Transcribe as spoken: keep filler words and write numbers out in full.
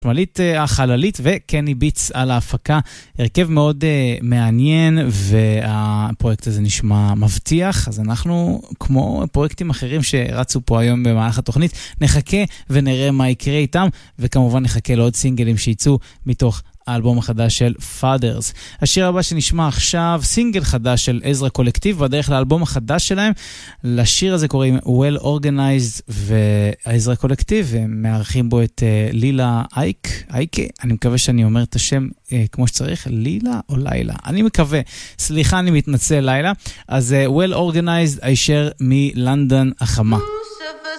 חשמלית החללית וקני ביטס על ההפקה. הרכב מאוד uh, מעניין והפרויקט הזה נשמע מבטיח, אז אנחנו כמו פרויקטים אחרים שרצו פה היום במהלך התוכנית נחכה ונראה מה יקרה איתם, וכמובן נחכה לעוד סינגלים שיצאו מתוך האלבום החדש של Fathers. השיר הבא שנשמע עכשיו, סינגל חדש של עזרא קולקטיב, בדרך לאלבום החדש שלהם. לשיר הזה קוראים Well Organized, והעזרא קולקטיב, הם מארחים בו את uh, לילה אייק, אייקה, אני מקווה שאני אומר את השם uh, כמו שצריך, לילה או לילה, אני מקווה, סליחה אני מתנצל לילה. אז uh, Well Organized, הישר מלונדון החמה.